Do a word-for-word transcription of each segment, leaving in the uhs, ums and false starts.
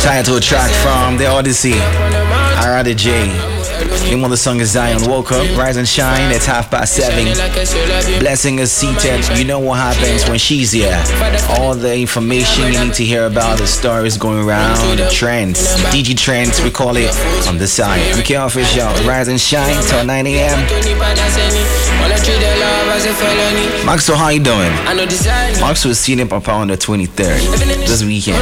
Title track from The Odyssey, Arada J. The name of the song is Zion. Woke up, rise and shine. It's half past seven. Blessing is seated. You know what happens when she's here. All the information you need to hear about the stories going around, the trends, D G trends, we call it on the side. M K Official, rise and shine till nine a.m. Maxwell, how you doing? Maxwell seen him Papa on the twenty-third this weekend.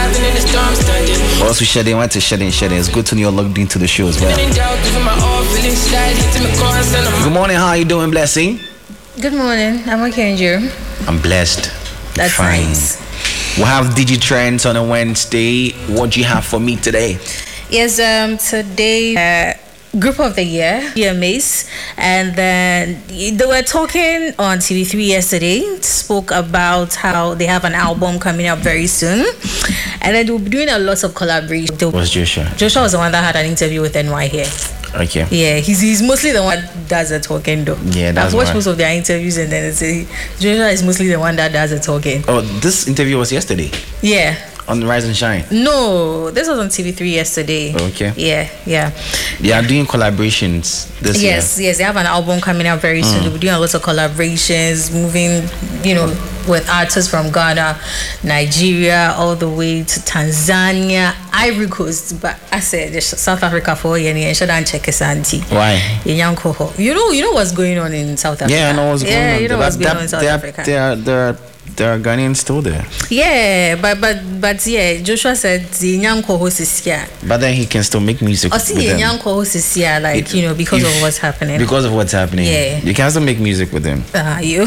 Also, Shedin went to Shedin Shedin. It's good to know you're logged into the show as well. Good morning, how you doing, Blessing? Good morning, I'm okay, and you? I'm blessed. That's fine. Nice. We'll have Digi Trends on a Wednesday. What do you have for me today? Yes, um, today, uh, Group of the Year, D M As, and then they were talking on T V three yesterday, spoke about how they have an album coming up very soon, and then they'll be doing a lot of collaboration. What's Joshua? Joshua was the one that had an interview with N Y here. Okay. Yeah, he's he's mostly the one that does the talking though. Yeah, that's I've watched right. most of their interviews, and then it's a, Joshua is mostly the one that does the talking. Oh, this interview was yesterday? Yeah. On Rise and Shine? No, this was on T V three yesterday. Okay. Yeah, yeah. They are doing collaborations this year. Yes, yes. They have an album coming out very soon. Mm. They'll be doing a lot of collaborations, moving, you know, with artists from Ghana, Nigeria, all the way to Tanzania, Ivory Coast. But I said South Africa for you and shouldn't check his auntie. Why? You know, you know what's going on in South Africa. Yeah, I know what's going yeah, on. you know But what's going that, on in South there, Africa. There, there, there are Ghanaians still there. Yeah, but but but yeah, Joshua said the Nyanko host is here. But then he can still make music. I see the Nyanko host is here, like It- you know, because if- of what's happening. Because of what's happening. Yeah. You can still make music with them. Ah, you.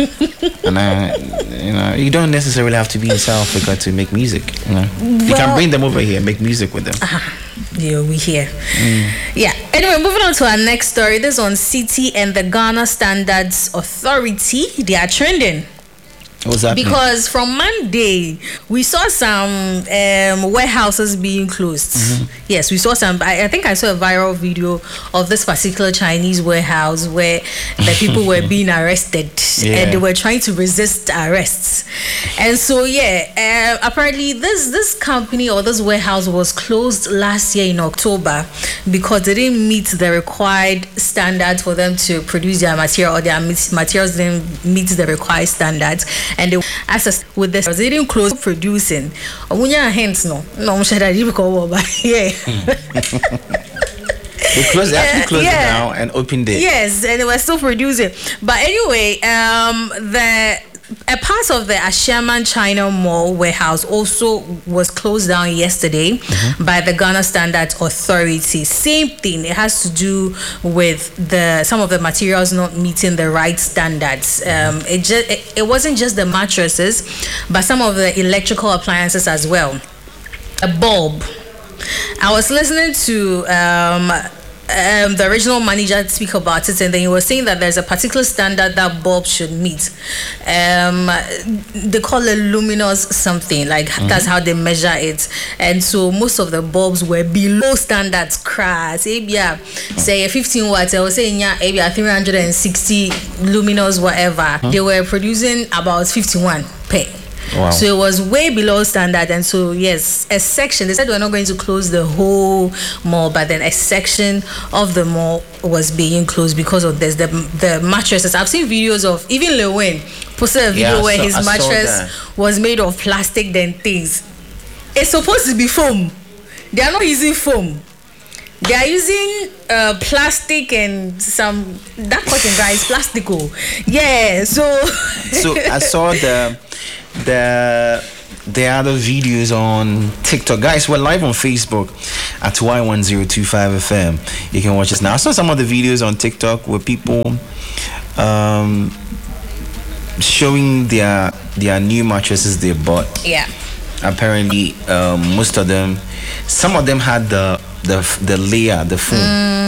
And I, you know, you don't necessarily have to be in South Africa to make music. You know, you Well- can bring them over here, and make music with them. Yeah, we here. Mm. Yeah. Anyway, moving on to our next story. This is on City and the Ghana Standards Authority. They are trending. What's happening? Because from Monday, we saw some um, warehouses being closed. Mm-hmm. Yes, we saw some. I, I think I saw a viral video of this particular Chinese warehouse where the people were being arrested Yeah. and they were trying to resist arrests. And so, yeah, uh, apparently this this company or this warehouse was closed last year in October because they didn't meet the required standards for them to produce their material, or their mat- materials didn't meet the required standards. And they access with this, they didn't close producing. Omunya hence no, no, I'm sure that you go but yeah. They closed, they actually Yeah, closed yeah. it now and opened it. Yes, and they were still producing. But anyway, um, the a part of the Asherman China Mall warehouse also was closed down yesterday Mm-hmm. by the Ghana Standards Authority. Same thing. It has to do with the some of the materials not meeting the right standards. Um, it just it, it wasn't just the mattresses, but some of the electrical appliances as well. A bulb. I was listening to um, um, the original manager speak about it, and then he was saying that there's a particular standard that bulbs should meet. Um, they call it luminous something, like mm-hmm. that's how they measure it. And so most of the bulbs were below standards. Crass, yeah, say fifteen watts. I was saying yeah, maybe three hundred sixty luminous, whatever. Mm-hmm. They were producing about fifty-one per. Wow. So it was way below standard, and so yes, a section. They said we're not going to close the whole mall, but then a section of the mall was being closed because of this. The the mattresses. I've seen videos of even Lil Wayne posted a video Yeah, I where saw- his I saw mattress that. was made of plastic than things. It's supposed to be foam. They are not using foam. They are using uh, plastic and some that cotton dry is plastical. Yeah, so So I saw the the the other videos on TikTok. Guys, we're live on Facebook at Y one zero two five F M. You can watch us now. I saw some of the videos on TikTok where people um, showing their their new mattresses they bought. yeah. Apparently, um, most of them, some of them had the the the layer, the foam.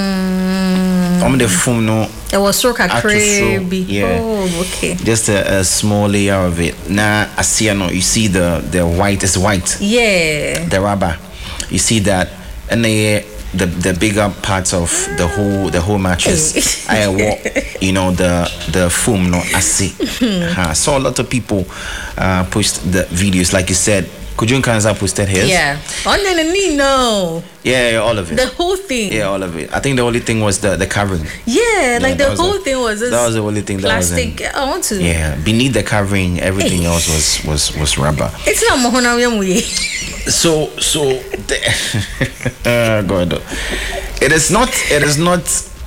Mm. I mean, the foam, no. It was so Actual, crazy. yeah. Oh, okay. Just a, a small layer of it. Now, I see, I know, you see the, the white, is white, Yeah. the rubber. You see that, and the the the bigger parts of the whole the whole mattress. I walk, you know, the the foam. No, I see. I saw a lot of people uh, post the videos, like you said. Kujun Kanza posted his. Yeah. Oh, no, no, no, no. Yeah, yeah, all of it. The whole thing. Yeah, all of it. I think the only thing was the, the covering. Yeah, like yeah, the whole a, thing was this that was the only thing that plastic. was in, I want to. Yeah, beneath the covering, everything else was was was rubber. It's not Mohona Yamuye. So so, the, uh, God, it is not. It is not.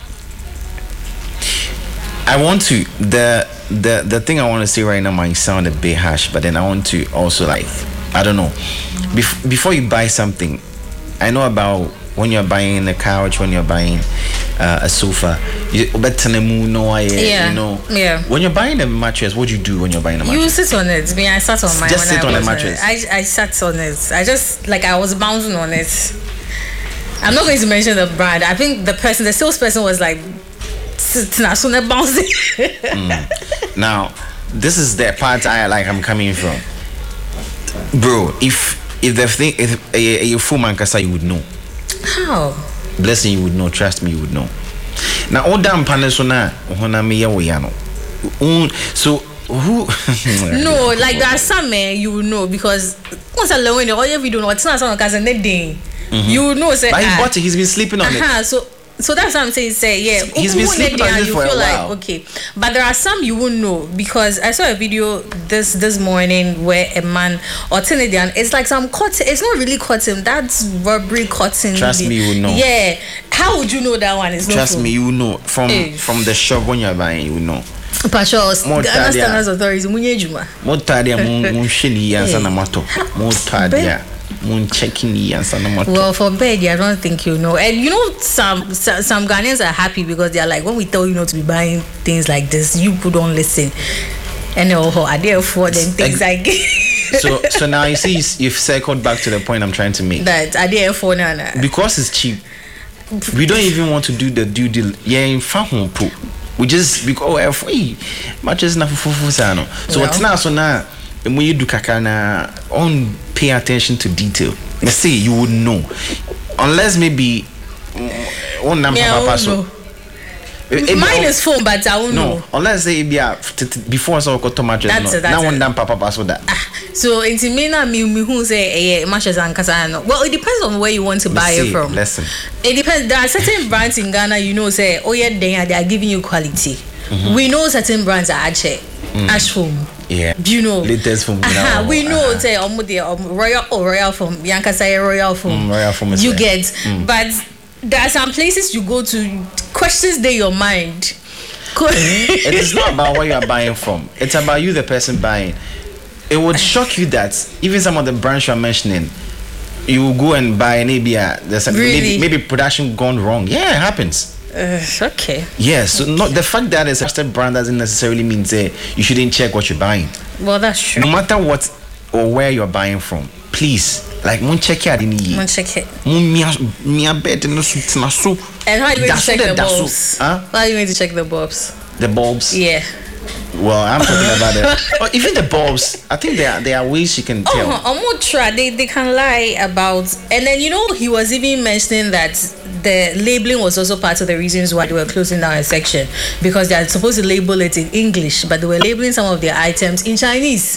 I want to the the the thing I want to say right now might sound a bit harsh, but then I want to also like I don't know. Bef- before you buy something, I know about when you're buying a couch, when you're buying uh, a sofa. You, yeah. You know. Yeah. When you're buying a mattress, what do you do when you're buying a mattress? You sit on it. Me, I sat on mine. Just when sit I on the was mattress. I I sat on it. I just like I was bouncing on it. I'm not going to mention the brand. I think the person, the salesperson, was like. mm. Now, this is the part I like. I'm coming from, bro. If if the thing, if a, a full man kasa, you would know. How? Blessing, you would know. Trust me, you would know. Now, all damn panesona, hona me yano. So who? No, like there are some men you will know because once I learn all your video, what's not some cousin that day, you will know. Say, but he bought it. He's been sleeping on uh-huh, it. So. So that's what I'm saying. Say, yeah, he's been sleeping on it you for feel a while. like okay, but there are some you won't know because I saw a video this this morning where a man or Trinidad, it's like some cotton. It's not really cotton. That's rubbery cotton. Trust me, you will know. Yeah, how would you know that one is? Trust no me, you will know from hey. from the shop when you're buying. You will know. Pachos, Ghana Standards Authority, Munyejuma. Motadia, Mun Shini, and Sanamato. Motadia. Well, for bed, I don't think you know. And you know, some, some some Ghanaians are happy because they are like, when we tell you not to be buying things like this, you put on listen. And oh, I dare afford and things like so so now you see you've circled back to the point I'm trying to make. That I dare afford Nana. Because it's cheap. We don't even want to do the due deal. Yeah, in fact, we just because oh, free. Much as na fufu sano. So what's now so now. And when you do kakana, on pay attention to detail. Let's say you would know, unless maybe on number papa so. Mine is phone, but I won't know. No, unless they be before so got tomato. That's it. Now one damn papa so that. So in Timina, me me who say eh matches and kasano. Well, it depends on where you want to buy it from. Listen. It depends. There are certain brands in Ghana, you know, say oh yeah, they are they are giving you quality. Mm-hmm. We know certain brands are actually mm. ash foam. Yeah, you know, latest from uh-huh. we know uh-huh. say um, the um, royal oh, royal from Yankasa royal from mm, royal from you get, mm. But there are some places you go to, questions there your mind. It is not about where you are buying from; it's about you, the person buying. It would shock you that even some of the brands you are mentioning, you will go and buy maybe uh, there's a, really? maybe, maybe production gone wrong. Yeah, it happens. Uh, okay. Yeah, so not the fact that it's a trusted brand doesn't necessarily mean say you shouldn't check what you're buying. Well, that's true. No matter what or where you're buying from, please, like, mun check it. Mun check it. Mun mia mia bed no su na so. And how are you going to check the bulbs? Huh? How are you going to check the bulbs? The bulbs? Yeah. Well, I'm talking about it. Oh, even the bulbs, I think there are there are ways you can tell. Oh, I'm not try. They they can lie about, and then you know he was even mentioning that the labeling was also part of the reasons why they were closing down a section because they are supposed to label it in English, but they were labeling some of their items in Chinese.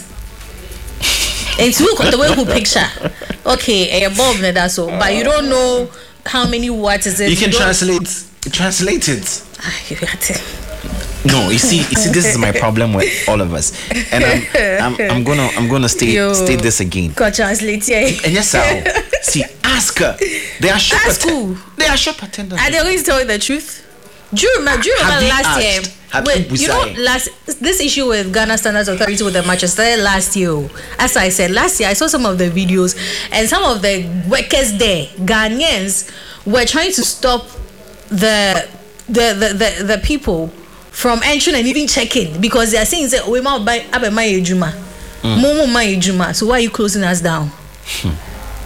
It's look the way who picture. Okay, a bulb that's so, but you don't know how many watts is it. You can you translate translate it. You got to. No, you see, you see, this is my problem with all of us, and I'm, I'm, I'm gonna, I'm gonna state, Yo, state this again. God translate, yeah. And yes, I'll see. Ask her. They are shop attendants. They are shop attendants. Are they going to tell you the truth? Do you remember? Do you remember last asked? year? Have Wait, you know, last this issue with Ghana Standards Authority with the matches started last year. As I said, last year I saw some of the videos, and some of the workers there, Ghanaians, were trying to stop the the the the, the people from entering and even checking because they are saying that we might buy abe my ejuma, momo my ejuma. So why are you closing us down? Hmm.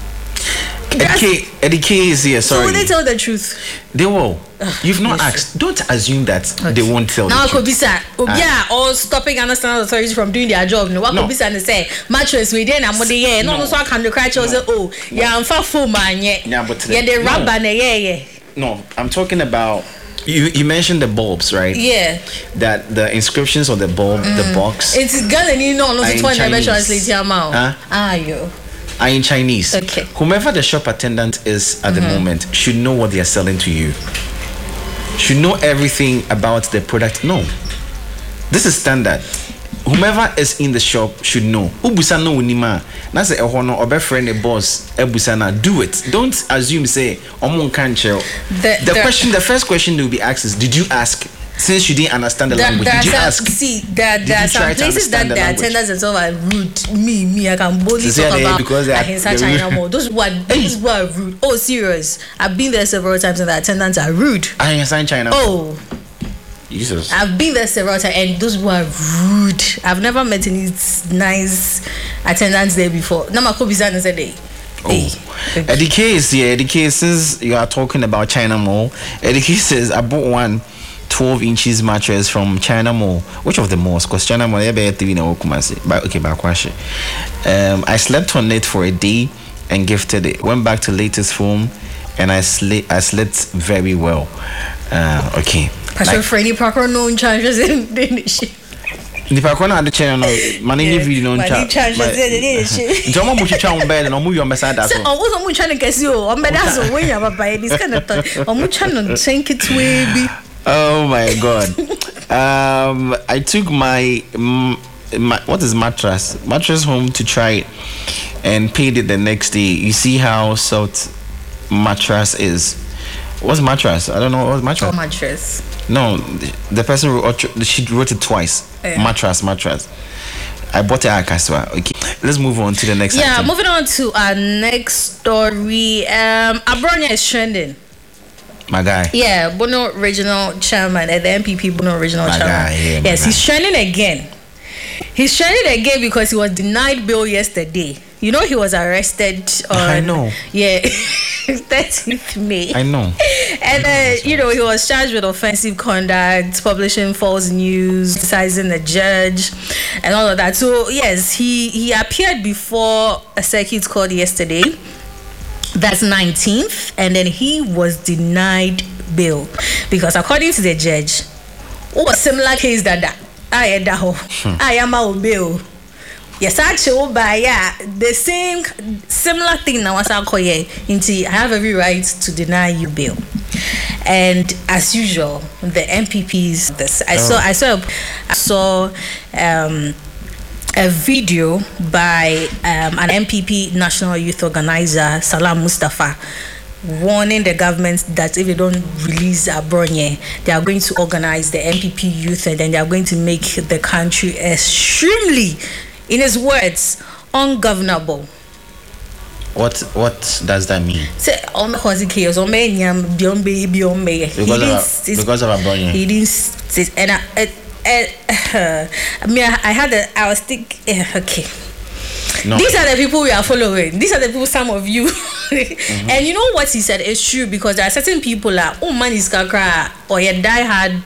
Eddie K is here. Sorry. So will they tell the truth? They will. You've not asked. True. Don't assume that okay. they won't tell. Now, the truth. Now, Kobisa, yeah, or stopping understand authorities from doing their job. No, what no. Kobisa and say mattress we then I'm yeah. No, no, so I can the cry. Say, oh, yeah, I'm far full man. Yeah, yeah, but yeah, the rubber. Yeah, yeah. No, I'm talking about. You you mentioned the bulbs, right? Yeah. That the inscriptions on the bulb, mm. the box. It's Ghana, you know, no, it's one never translate your mouth. Huh? Ah, yo. are in Chinese. Okay. Whomever the shop attendant is at Mm-hmm. the moment should know what they are selling to you. Should know everything about the product. No. This is standard. Whomever is in the shop should know. Ubusa no unima. Na say ehho no obe friend a boss ebusa na do it. Don't assume say omo kan chero. The, the question the first question they will be asked is, did you ask? Since you didn't understand the There, language, there did you are ask? some, see, there, there you are some try to places that understand the the language? attendants and stuff are rude. Me, me, I can boldly So say talk they- about because they are- Ahimsa they're China rude. Mall. Those who are, those who are rude. Oh, serious. I've been there several times and the attendants are rude. I understand China. Oh, Jesus. I've been there several times and those who are rude. I've never met any nice attendants there before. Namakobizan is a day. Oh. Eddie Case, yeah, Eddie Case, since you are talking about China Mall, Eddie Case says, I bought one twelve inches mattress from China Mall. Which of the malls? Because China Mall, yeah, but okay, back um, I slept on it for a day and gifted it. Went back to latest form and I slept I slept very well. Uh, okay. Pastor Freddy Parker no charges in the Nipa kwana ade channel no manage video no Money charges in the shit. Nti omo mo twetwa on bed no mo wi on beside So, so. I was on trying to guess you. I'm better so when you're by this kind of thing. I'm trying to think it way. Oh my god. um I took my, my what is mattress mattress home to try it and paid it the next day. You see how soft mattress is. What's mattress? I don't know what's mattress. Oh, mattress. No, the person wrote, she wrote it twice. Yeah. Mattress, mattress. I bought it at Kaswa. Okay, let's move on to the next. Yeah, item. moving on to our next story. Um, Abronia is trending. My guy. Yeah, Bono regional chairman at the M P P Bono regional My chairman. guy, yeah, my yes, guy. he's trending again. He's trending again because he was denied bail yesterday. You know he was arrested on. I know. Yeah, thirteenth May. I know. And uh, you know he was charged with offensive conduct, publishing false news, criticizing the judge, and all of that. So yes, he he appeared before a circuit court yesterday. That's nineteenth, and then he was denied bail because according to the judge, oh, a similar case that that I had that I am out bail. Yes, actually, by yeah, the same similar thing now as I call you. Into I have every right to deny you bail, and as usual, the M P Ps. This I saw, I saw, I saw. Um, a video by um, an M P P national youth organizer, Salam Mustafa, warning the government that if they don't release Abronye, they are going to organize the M P P youth and then they are going to make the country extremely, in his words, ungovernable. What what does that mean? Say, on cause chaos, on me, beyond me, beyond me. Because of because of Abronye. He didn't sit, and I. It, Uh, I mean, I, I had a, I was thinking, uh, okay. No. These are the people we are following. These are the people, some of you. Mm-hmm. And you know what he said is true because there are certain people like, oh man is kakra or a die-hard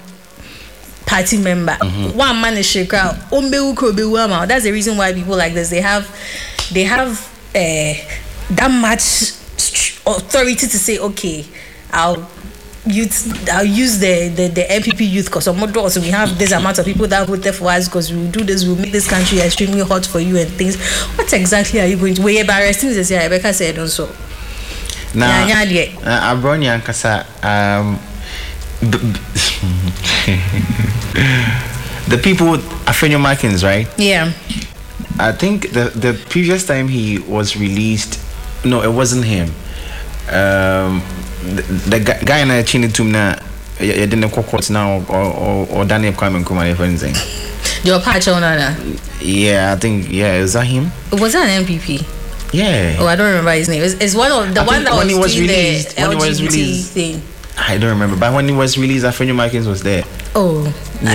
party member. Mm-hmm. One man is shakra. That's the reason why people like this, they have, they have uh, that much authority to say, okay, I'll youth I'll use the the, the M P P youth because some more so we have this amount of people that voted for us because we'll do this, we'll make this country extremely hot for you and things. What exactly are you going to? We're embarrassing this year. Rebecca said also. Now, uh, Abronia Kasa, um, the people with Afenyo Markins, right? Yeah. I think the the previous time he was released, no, it wasn't him. Um. The, the guy in the Chini Tumna, you didn't court now, or or, or Daniel Kwame Nkrumah, if anything. Your patch on that? Yeah, I think, yeah, is that him? Was that an M P P? Yeah. Oh, I don't remember his name. It's, it's one of the I one that when was, he was doing released, the when L G B T he was released, thing. I don't remember, but when he was released, Afenyo Markins was there. Oh.